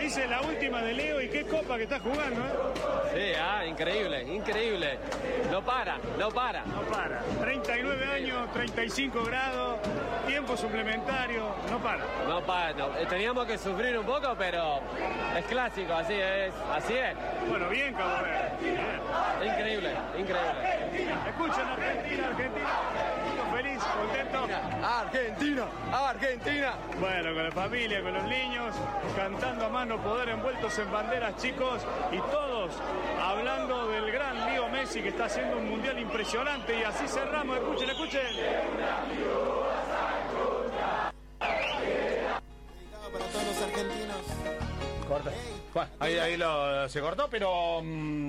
dice la última de Leo y qué copa que está jugando, ¿eh? Sí, increíble. No para. 39 años, 35 grados, tiempo suplementario, no para. No. Teníamos que sufrir un poco, pero es clásico, así es. Bueno, bien, Cabo Verde. Bien. Increíble. Escuchen, Argentina. Feliz, contento. Argentina. Bueno, con la familia, con los niños, cantando a mano poder, envueltos en banderas, chicos, y todos hablando del gran Leo Messi, que está haciendo un mundial impresionante. Y así cerramos. Escuchen. Dedicado para todos los argentinos. Corta. Bueno, ahí se cortó, pero...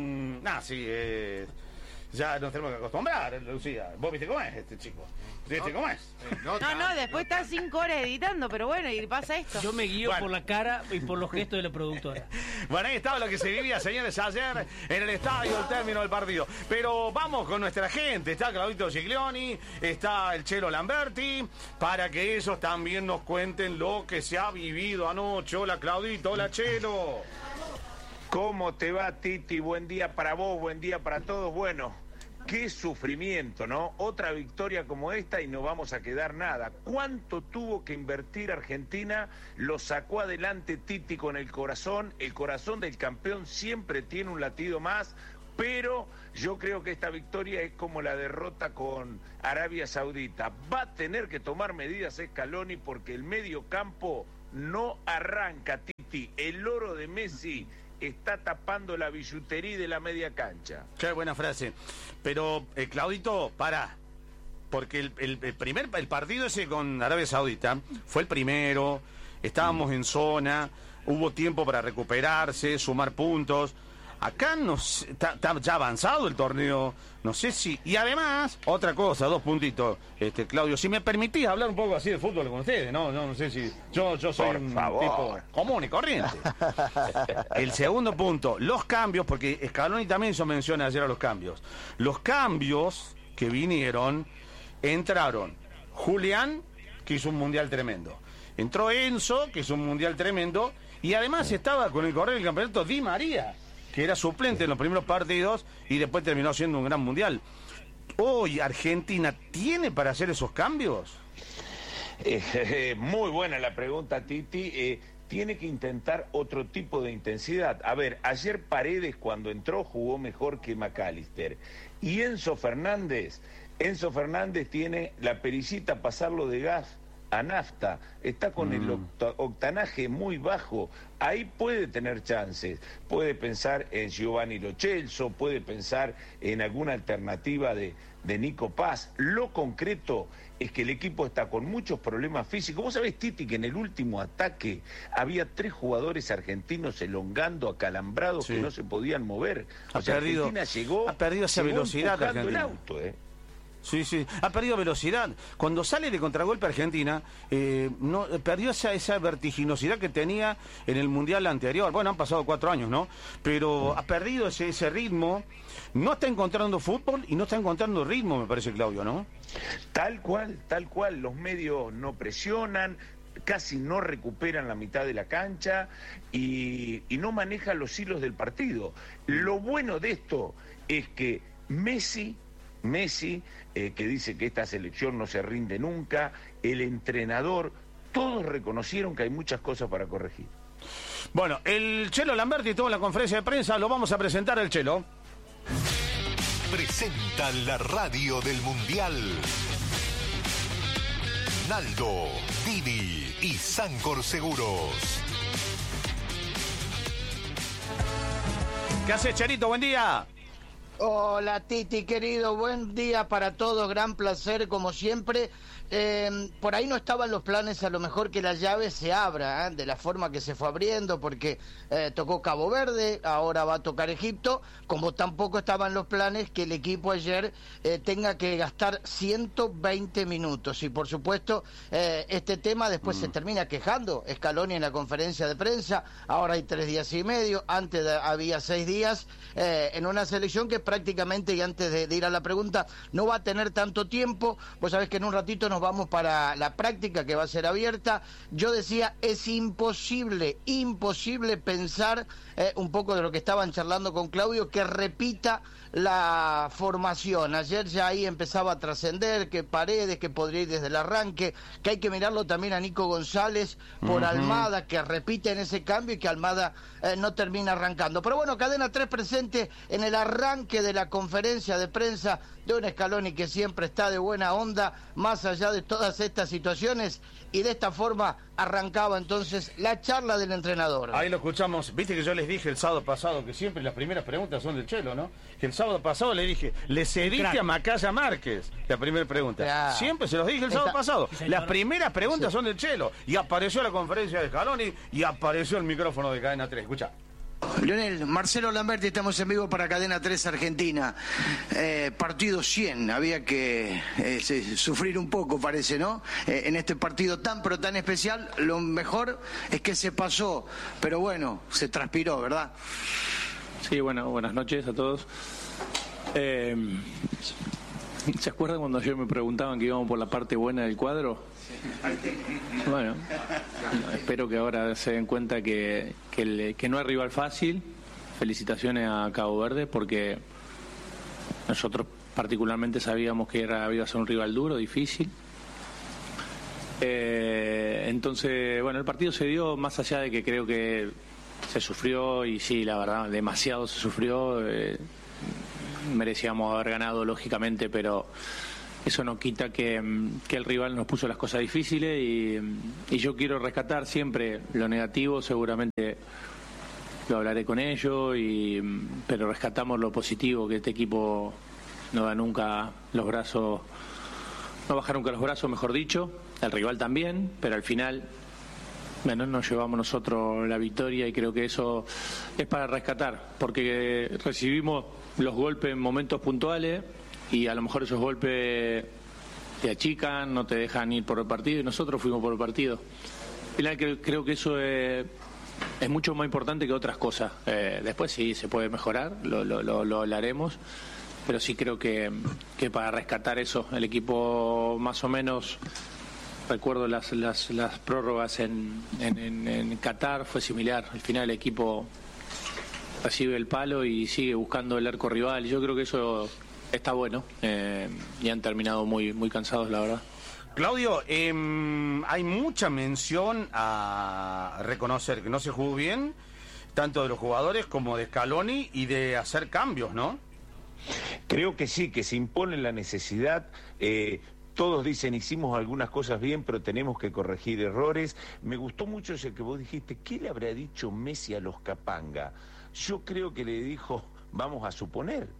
ya nos tenemos que acostumbrar, Lucía. ¿Vos viste cómo es este chico? ¿Viste cómo es? No, después está 5 horas editando, pero bueno, y pasa esto. Yo me guío por la cara y por los gestos de la productora. Bueno, ahí estaba lo que se vivía, señores, ayer en el estadio, el término del partido. Pero vamos con nuestra gente. Está Claudito Giglioni, está el Chelo Lamberti, para que ellos también nos cuenten lo que se ha vivido anoche. Hola, Claudito. Hola, Chelo. ¿Cómo te va, Titi? Buen día para vos, buen día para todos. Bueno, qué sufrimiento, ¿no? Otra victoria como esta y no vamos a quedar nada. ¿Cuánto tuvo que invertir Argentina? Lo sacó adelante Titi con el corazón. El corazón del campeón siempre tiene un latido más, pero yo creo que esta victoria es como la derrota con Arabia Saudita. Va a tener que tomar medidas Scaloni porque el medio campo no arranca, Titi. El oro de Messi está tapando la billutería de la media cancha. Qué buena frase. Pero, Claudito, pará. Porque el partido ese con Arabia Saudita fue el primero, estábamos en zona, hubo tiempo para recuperarse, sumar puntos. Acá está ya avanzado el torneo, no sé si... Y además, otra cosa, 2 puntitos, Claudio, si me permitís hablar un poco así de fútbol con ustedes, no sé si... Yo soy un tipo común y corriente. El segundo punto, los cambios, porque Scaloni también hizo mención ayer a los cambios. Los cambios que vinieron, entraron Julián, que hizo un mundial tremendo. Entró Enzo, que hizo un mundial tremendo. Y además estaba con el correr del campeonato Di María, que era suplente en los primeros partidos y después terminó siendo un gran mundial. Hoy Argentina tiene para hacer esos cambios. Muy buena la pregunta, Titi. Tiene que intentar otro tipo de intensidad. A ver, ayer Paredes cuando entró jugó mejor que McAllister. Y Enzo Fernández tiene la perillita pasarlo de gas a nafta, está con el octanaje muy bajo, ahí puede tener chances, puede pensar en Giovanni Lo Celso, puede pensar en alguna alternativa de Nico Paz. Lo concreto es que el equipo está con muchos problemas físicos. Vos sabés, Titi, que en el último ataque había 3 jugadores argentinos elongando, acalambrados, sí, que no se podían mover. Argentina ha perdido esa velocidad el auto, Sí, ha perdido velocidad. Cuando sale de contragolpe Argentina, perdió esa vertiginosidad que tenía en el Mundial anterior. Bueno, han pasado 4 años, ¿no? Pero ha perdido ese ritmo. No está encontrando fútbol y no está encontrando ritmo, me parece, Claudio, ¿no? Tal cual. Los medios no presionan, casi no recuperan la mitad de la cancha y no manejan los hilos del partido. Lo bueno de esto es que Messi, que dice que esta selección no se rinde nunca, el entrenador, todos reconocieron que hay muchas cosas para corregir. Bueno, el Chelo Lamberti tuvo la conferencia de prensa, lo vamos a presentar el Chelo. Presenta la radio del Mundial. Naldo, Didi y Sancor Seguros. ¿Qué haces, Cherito? Buen día. Hola Titi querido, buen día para todos, gran placer como siempre. Por ahí no estaban los planes a lo mejor que la llave se abra, de la forma que se fue abriendo, porque tocó Cabo Verde, ahora va a tocar Egipto, como tampoco estaban los planes que el equipo ayer tenga que gastar 120 minutos. Y por supuesto este tema después se termina quejando Scaloni en la conferencia de prensa. Ahora hay 3 días y medio, antes había 6 días, en una selección que prácticamente, y antes de ir a la pregunta, no va a tener tanto tiempo. Vos sabés que en un ratito nos nos vamos para la práctica que va a ser abierta. Yo decía, es imposible pensar, un poco de lo que estaban charlando con Claudio, que repita la formación. Ayer ya ahí empezaba a trascender que Paredes, que podría ir desde el arranque, que hay que mirarlo también a Nico González por Almada, que repite en ese cambio y que Almada no termina arrancando. Pero bueno, Cadena 3 presente en el arranque de la conferencia de prensa de un Scaloni que siempre está de buena onda, más allá de todas estas situaciones, y de esta forma arrancaba entonces la charla del entrenador. Ahí lo escuchamos. Viste que yo les dije el sábado pasado que siempre las primeras preguntas son del Chelo, ¿no? Que el sábado pasado le dije, ¿le cediste a Macaya Márquez? La primera pregunta. Claro. Siempre se los dije el sábado pasado. Las primeras preguntas son del Chelo. Y apareció la conferencia de Scaloni y apareció el micrófono de Cadena 3. Escuchá. Lionel, Marcelo Lamberti, estamos en vivo para Cadena 3 Argentina. Partido 100, había que sufrir un poco, parece, ¿no? En este partido tan pero tan especial, lo mejor es que se pasó, pero bueno, se transpiró, ¿verdad? Sí, bueno, buenas noches a todos. ¿Se acuerdan cuando ayer me preguntaban que íbamos por la parte buena del cuadro? Bueno, espero que ahora se den cuenta que no hay rival fácil. Felicitaciones a Cabo Verde, porque nosotros particularmente sabíamos que iba a ser un rival duro, difícil. Entonces, bueno, el partido se dio, más allá de que creo que se sufrió, y sí, la verdad, demasiado se sufrió. Merecíamos haber ganado, lógicamente, pero eso no quita que el rival nos puso las cosas difíciles, y yo quiero rescatar siempre lo negativo. Seguramente lo hablaré con ellos, pero rescatamos lo positivo, que este equipo no da nunca los brazos, no baja nunca los brazos, mejor dicho, el rival también, pero al final, bueno, nos llevamos nosotros la victoria, y creo que eso es para rescatar, porque recibimos los golpes en momentos puntuales, y a lo mejor esos golpes te achican, no te dejan ir por el partido, y nosotros fuimos por el partido. Al final creo que eso es mucho más importante que otras cosas. Después sí se puede mejorar, lo hablaremos, pero sí creo que para rescatar eso, el equipo más o menos, recuerdo las prórrogas en Qatar, fue similar. Al final el equipo recibe el palo y sigue buscando el arco rival, y yo creo que eso está bueno, y han terminado muy, muy cansados, la verdad. Claudio, hay mucha mención a reconocer que no se jugó bien, tanto de los jugadores como de Scaloni, y de hacer cambios, ¿no? Creo que sí, que se impone la necesidad. Todos dicen, hicimos algunas cosas bien, pero tenemos que corregir errores. Me gustó mucho ese que vos dijiste, ¿qué le habrá dicho Messi a los Capanga? Yo creo que le dijo, vamos a suponer,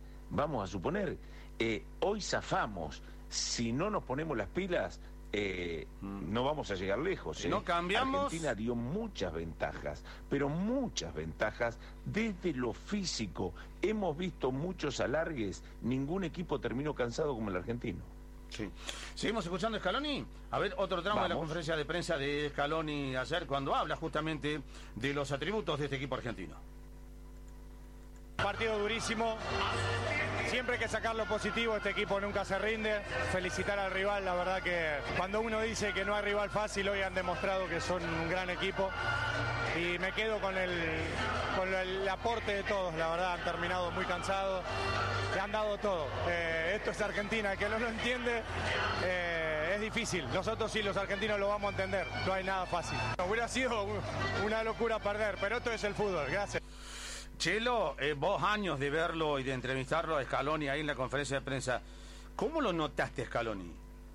hoy zafamos, si no nos ponemos las pilas, no vamos a llegar lejos. Si no cambiamos... Argentina dio muchas ventajas, pero muchas ventajas desde lo físico. Hemos visto muchos alargues, ningún equipo terminó cansado como el argentino. Sí. ¿Seguimos escuchando a Scaloni? A ver, otro tramo de la conferencia de prensa de Scaloni ayer, cuando habla justamente de los atributos de este equipo argentino. Partido durísimo, siempre hay que sacar lo positivo, este equipo nunca se rinde. Felicitar al rival, la verdad que cuando uno dice que no hay rival fácil, hoy han demostrado que son un gran equipo, y me quedo con el aporte de todos. La verdad, han terminado muy cansados, le han dado todo. Esto es Argentina, el que no lo entiende es difícil. Nosotros sí, los argentinos lo vamos a entender, no hay nada fácil. Hubiera sido una locura perder, pero esto es el fútbol. Gracias. Chelo, vos años de verlo y de entrevistarlo a Scaloni ahí en la conferencia de prensa, ¿cómo lo notaste, Scaloni?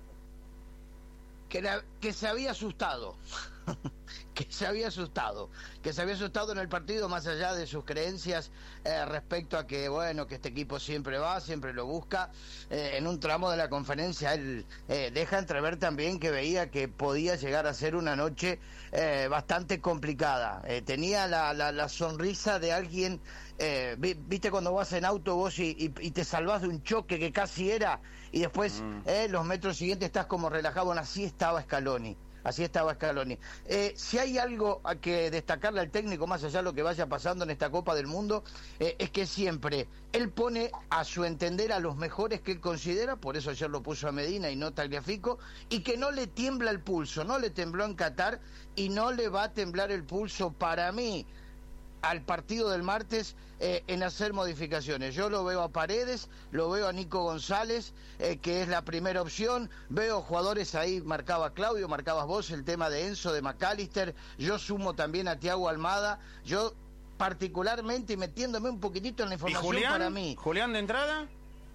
Que se había asustado. que se había asustado en el partido, más allá de sus creencias respecto a que, bueno, que este equipo siempre va, siempre lo busca. En un tramo de la conferencia él deja entrever también que veía que podía llegar a ser una noche bastante complicada. Tenía la sonrisa de alguien, viste cuando vas en auto vos y te salvás de un choque que casi era, y después los metros siguientes estás como relajado. Bueno, así estaba Scaloni. Así estaba Scaloni. Si hay algo a que destacarle al técnico, más allá de lo que vaya pasando en esta Copa del Mundo, es que siempre él pone a su entender a los mejores que él considera, por eso ayer lo puso a Medina y no Tagliafico, y que no le tiembla el pulso, no le tembló en Qatar y no le va a temblar el pulso para mí al partido del martes en hacer modificaciones. Yo lo veo a Paredes, lo veo a Nico González, que es la primera opción, veo jugadores ahí, marcaba Claudio, marcabas vos el tema de Enzo, de McAllister, yo sumo también a Thiago Almada, yo particularmente, y metiéndome un poquitito en la información, Julián, para mí... ¿Julián de entrada?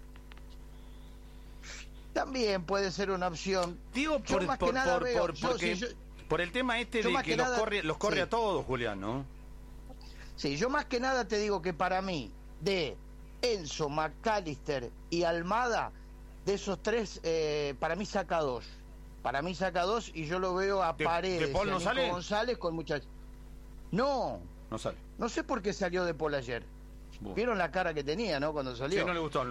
También puede ser una opción. Digo, yo más que nada veo... por el tema este de que los corre sí. a todos, Julián, ¿no? Sí, yo más que nada te digo que para mí, de Enzo, McAllister y Almada, de esos tres, para mí saca dos. Para mí saca dos y yo lo veo a Paredes ¿De Paul y a no Nico sale? González con muchachos. No. No sale. No sé por qué salió de Paul ayer. Vieron la cara que tenía, ¿no? Cuando salió. Sí, no le gustó.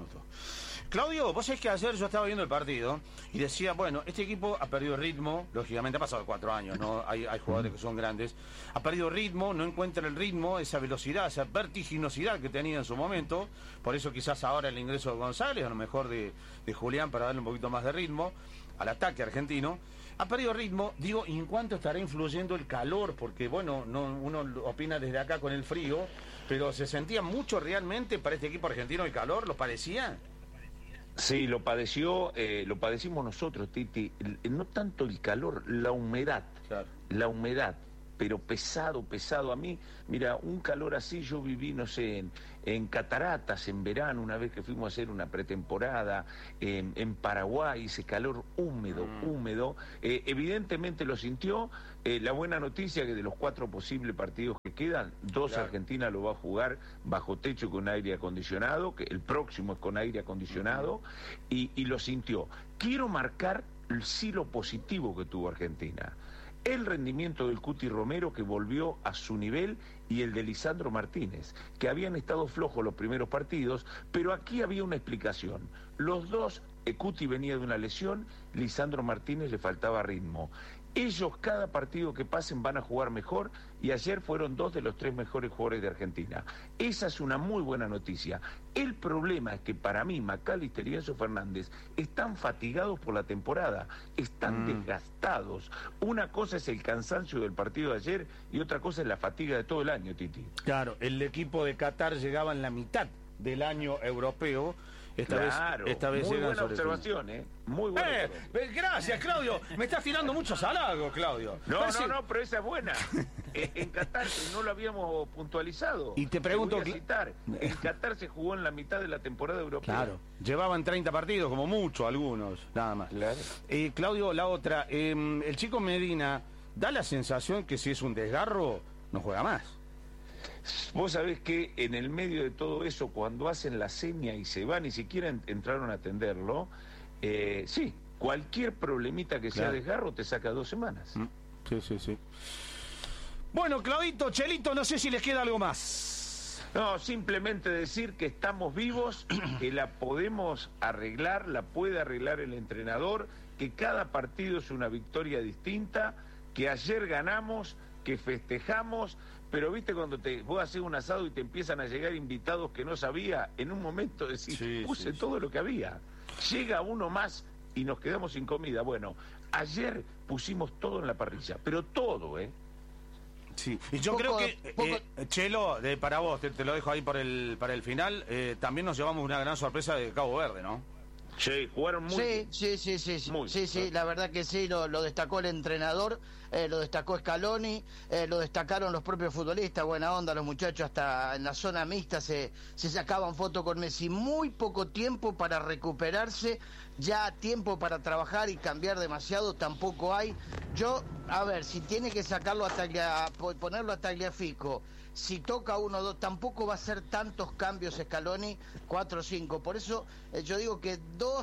Claudio, vos sabés que ayer yo estaba viendo el partido y decía, bueno, este equipo ha perdido ritmo, lógicamente ha pasado 4 años, ¿no? Hay jugadores que son grandes, ha perdido ritmo, no encuentra el ritmo, esa velocidad, esa vertiginosidad que tenía en su momento, por eso quizás ahora el ingreso de González, a lo mejor de Julián para darle un poquito más de ritmo al ataque argentino. Ha perdido ritmo, digo, ¿y en cuánto estará influyendo el calor? Porque, bueno, uno opina desde acá con el frío, pero ¿se sentía mucho realmente para este equipo argentino el calor? ¿Lo parecía? Sí, lo padecimos nosotros, Titi. No tanto el calor, la humedad. Claro. La humedad, pero pesado. A mí, mira, un calor así yo viví, no sé, en Cataratas, en verano, una vez que fuimos a hacer una pretemporada, en Paraguay, ese calor húmedo. Evidentemente lo sintió. La buena noticia que de los 4 posibles partidos que quedan, 2 claro. Argentina lo va a jugar bajo techo con aire acondicionado, que el próximo es con aire acondicionado, y lo sintió. Quiero marcar sí lo positivo que tuvo Argentina. El rendimiento del Cuti Romero, que volvió a su nivel, y el de Lisandro Martínez, que habían estado flojos los primeros partidos, pero aquí había una explicación. Los dos, Cuti venía de una lesión, Lisandro Martínez le faltaba ritmo. Ellos cada partido que pasen van a jugar mejor y ayer fueron 2 de los 3 mejores jugadores de Argentina. Esa es una muy buena noticia. El problema es que para mí McAllister y Enzo Fernández están fatigados por la temporada, están desgastados. Una cosa es el cansancio del partido de ayer y otra cosa es la fatiga de todo el año, Titi. Claro, el equipo de Qatar llegaba en la mitad del año europeo. Esta vez muy llegan buena observación, muy buena. Gracias, Claudio. Me estás tirando muchos halagos, Claudio. Pero esa es buena. En Qatar no lo habíamos puntualizado. Y te pregunto, en Qatar se jugó en la mitad de la temporada europea. Claro, llevaban 30 partidos, como mucho, algunos, nada más. Claro. Claudio, la otra, el chico Medina da la sensación que si es un desgarro, no juega más. Vos sabés que en el medio de todo eso, cuando hacen la seña y se van, ni siquiera entraron a atenderlo, sí, cualquier problemita que sea desgarro te saca 2 semanas. Sí. Bueno, Claudito, Chelito, no sé si les queda algo más. No, simplemente decir que estamos vivos, que la podemos arreglar, la puede arreglar el entrenador, que cada partido es una victoria distinta, que ayer ganamos, que festejamos, pero viste cuando vos haces un asado y te empiezan a llegar invitados que no sabía, en un momento decís, puse todo lo que había. Llega uno más y nos quedamos sin comida. Bueno, ayer pusimos todo en la parrilla, pero todo, Sí, y yo creo que, Chelo, para vos, te lo dejo ahí para el final, también nos llevamos una gran sorpresa de Cabo Verde, ¿no? Sí, jugaron muy bien. Sí, la verdad que sí, lo destacó el entrenador, lo destacó Scaloni, lo destacaron los propios futbolistas, buena onda, los muchachos hasta en la zona mixta se sacaban fotos con Messi. Muy poco tiempo para recuperarse, ya tiempo para trabajar y cambiar demasiado tampoco hay. Yo, a ver, si tiene que sacarlo ponerlo a Tagliafico, si toca 1 o 2, tampoco va a ser tantos cambios Scaloni, 4 o 5. Por eso yo digo que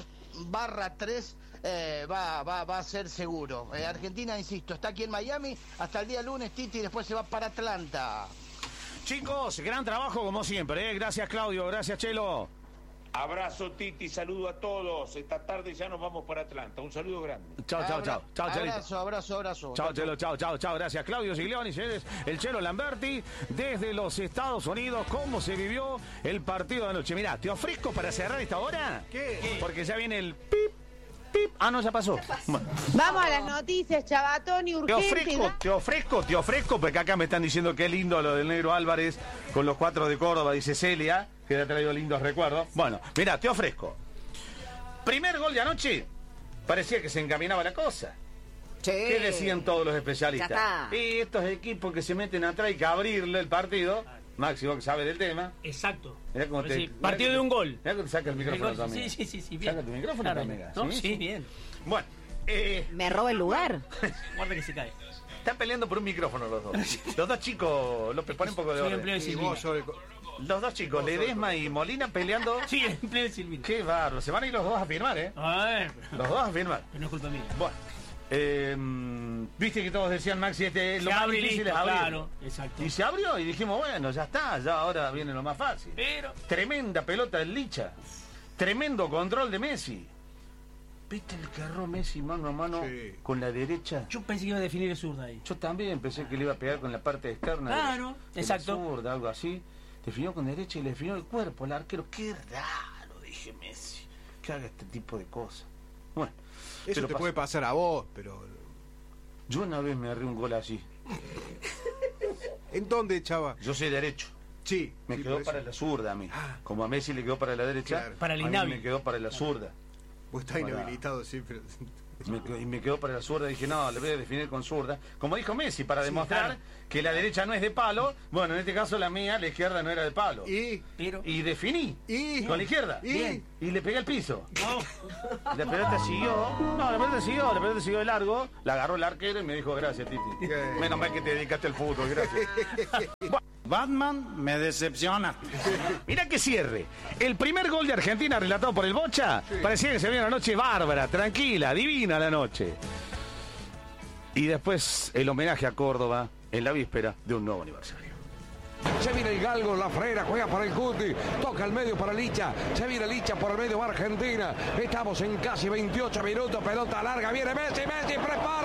2/3 va a ser seguro. Argentina, insisto, está aquí en Miami hasta el día lunes, Titi, y después se va para Atlanta. Chicos, gran trabajo como siempre, Gracias, Claudio. Gracias, Chelo. Abrazo, Titi, saludo a todos. Esta tarde ya nos vamos para Atlanta. Un saludo grande. Chao, Chelito. Abrazo. Chao, Chelo, chao. Gracias, Claudio Giglioni, señores. El Chelo Lamberti, desde los Estados Unidos. ¿Cómo se vivió el partido de anoche? Mirá, te ofrezco para cerrar esta hora. ¿Qué? Porque ya viene el pip. Ah, no, ya pasó. Bueno. Vamos a las noticias, Chabatón y urgente. Te ofrezco, porque acá me están diciendo que es lindo lo del Negro Álvarez con los 4 de Córdoba, dice Celia, que le ha traído lindos recuerdos. Bueno, mirá, te ofrezco. Primer gol de anoche, parecía que se encaminaba la cosa. Sí. ¿Qué decían todos los especialistas? Ya está. Y estos equipos que se meten atrás hay que abrirle el partido. Máximo que sabe del tema. Exacto. Mirá cómo te, partido de un gol. Mirá que te saca el micrófono también. Sí, bien. Saca tu micrófono Claro, también. ¿no? Sí, bien. Bueno, Me roba el lugar. Guarda que se cae. están peleando por un micrófono los dos. Los dos chicos, López, pon un poco de Soy orden. empleo de Y Silvina. vos sos Los dos chicos, Ledesma y Molina peleando. Sí, empleo de Silvina. Qué barro, se van a ir los dos a firmar, ¿eh? A ver, Los dos a firmar. pero no es culpa mía. Bueno, viste que todos decían, Maxi, lo Se más abre y difícil listo, es abrir. claro, exacto. Y se abrió y dijimos, bueno, ya está, ya ahora viene lo más fácil. Pero Tremenda pelota del Licha. Tremendo control de Messi. ¿Viste el que erró Messi mano a mano Sí. con la derecha? yo pensé que iba a definir el zurda ahí. Yo también pensé que le iba a pegar con la parte externa. Claro, de exacto. la zurda, algo así. Definió con derecha y le definió el cuerpo al arquero. Qué raro, dije Messi, que haga este tipo de cosas. Bueno, Eso pero te pasa. puede pasar a vos, pero... Yo una vez me agarré un gol así. ¿En dónde, chava? Yo soy derecho. Sí. Me sí, quedó por eso. para la zurda a mí. Ah. Como a Messi le quedó para la derecha, Claro. Para el a mí inhábil. me quedó para la zurda. Vos estás Para- inhabilitado, sí, pero... Y me quedó para la zurda. Dije, no, le voy a definir con zurda. Como dijo Messi, para demostrar claro. que la derecha no es de palo. Bueno, en este caso la mía, la izquierda no era de palo. Pero Y definí con la izquierda. Bien. Y le pegué al piso. no. La pelota siguió. No, la pelota siguió de largo. La agarró el arquero y me dijo, gracias, Titi. Bien. Menos mal que te dedicaste al fútbol, gracias. Batman me decepciona. Mirá que cierre. El primer gol de Argentina relatado por el Bocha. Parecía que se veía una noche bárbara, tranquila, divina la noche. Y después el homenaje a Córdoba en la víspera de un nuevo aniversario. Se viene el Galgo, la Frera, juega para el Cuti, toca el medio para Licha, se viene Licha por el medio va Argentina, estamos en casi 28 minutos, pelota larga, viene Messi, prepara.